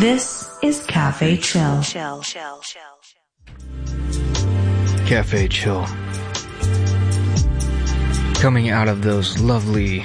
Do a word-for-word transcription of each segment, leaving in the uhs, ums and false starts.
This is Cafe Chill. Cafe Chill. Coming out of those lovely,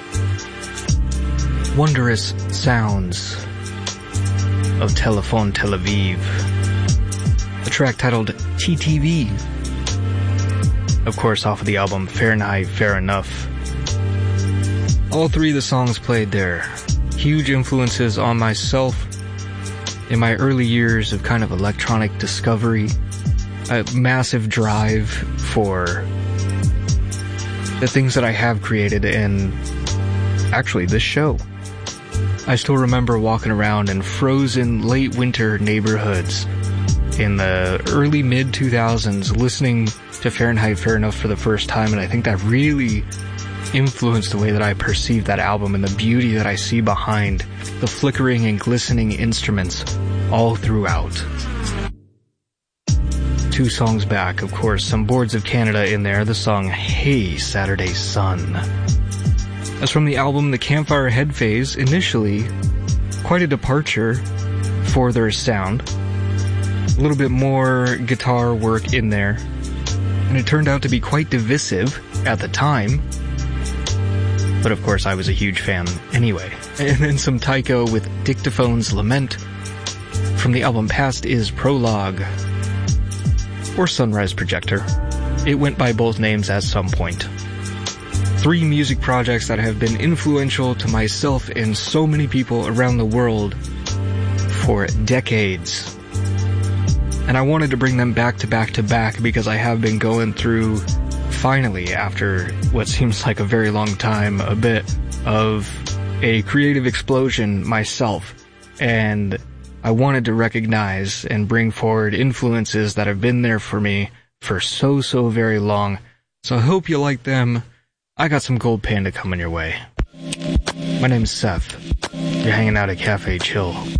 wondrous sounds of Telephone Tel Aviv. A track titled T T V. Of course, off of the album Fahrenheit Fair Enough. All three of the songs played there. Huge influences on myself in my early years of kind of electronic discovery. A massive drive for the things that I have created and actually this show. I still remember walking around in frozen late winter neighborhoods in the early mid two thousands listening to Fahrenheit Fair Enough for the first time, and I think that really influenced the way that I perceive that album and the beauty that I see behind the flickering and glistening instruments all throughout. Two songs back, of course, some Boards of Canada in there, the song Hey Saturday Sun. That's from the album The Campfire Head Phase, initially quite a departure for their sound. A little bit more guitar work in there, and it turned out to be quite divisive at the time. But of course I was a huge fan anyway. And then some Tycho with Dictaphone's Lament from the album Past is Prologue, or Sunrise Projector. It went by both names at some point. Three music projects that have been influential to myself and so many people around the world for decades. And I wanted to bring them back to back to back because I have been going through, finally, after what seems like a very long time, a bit of a creative explosion myself. And I wanted to recognize and bring forward influences that have been there for me for so, so very long. So I hope you like them. I got some Gold Panda coming your way. My name's Seth. You're hanging out at Cafe Chill.